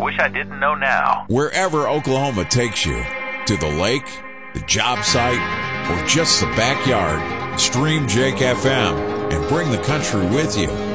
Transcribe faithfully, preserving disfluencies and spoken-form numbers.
wish I didn't know now. Wherever Oklahoma takes you, to the lake, the job site, or just the backyard, stream Jake F M and bring the country with you.